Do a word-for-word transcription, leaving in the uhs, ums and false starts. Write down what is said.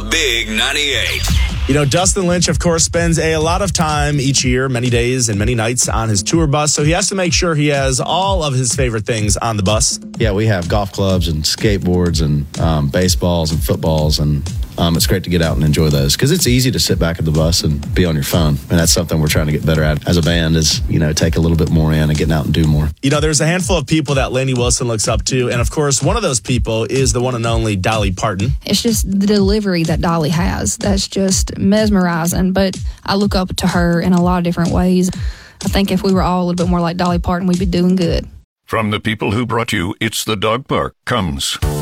Big ninety-eight. You know, Dustin Lynch, of course, spends a lot of time each year, many days and many nights on his tour bus. So he has to make sure he has all of his favorite things on the bus. Yeah, we have golf clubs and skateboards and um, baseballs and footballs. And um, it's great to get out and enjoy those because it's easy to sit back at the bus and be on your phone. And that's something we're trying to get better at as a band is, you know, take a little bit more in and getting out and do more. You know, there's a handful of people that Lainey Wilson looks up to. And, of course, one of those people is the one and only Dolly Parton. It's just the delivery that Dolly has. That's just mesmerizing. But I look up to her in a lot of different ways. I think if we were all a little bit more like Dolly Parton, we'd be doing good. From the people who brought you It's the Dog Park comes